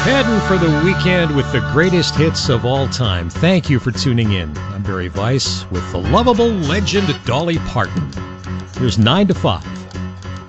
Heading for the weekend with the greatest hits of all time. Thank you for tuning in. I'm Barry Weiss with the lovable legend Dolly Parton. Here's 9 to 5.